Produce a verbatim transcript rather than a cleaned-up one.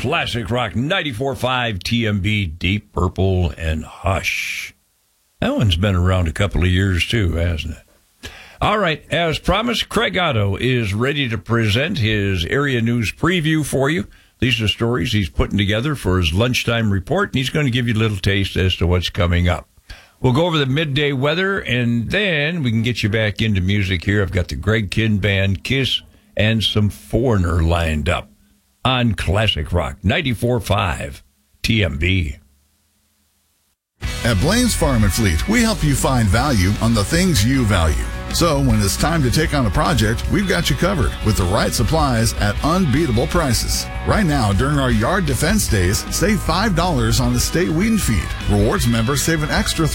Classic Rock ninety-four point five T M B, Deep Purple and Hush. That one's been around a couple of years too, hasn't it? All right, as promised, Craig Otto is ready to present his area news preview for you. These are stories he's putting together for his lunchtime report, and he's going to give you a little taste as to what's coming up. We'll go over the midday weather, and then we can get you back into music here. I've got the Greg Kihn Band, Kiss, and some Foreigner lined up on Classic Rock ninety-four point five T M B. At Blaine's Farm and Fleet, we help you find value on the things you value. So when it's time to take on a project, we've got you covered with the right supplies at unbeatable prices. Right now, during our yard defense days, save five dollars on the state weed and feed. Rewards members save an extra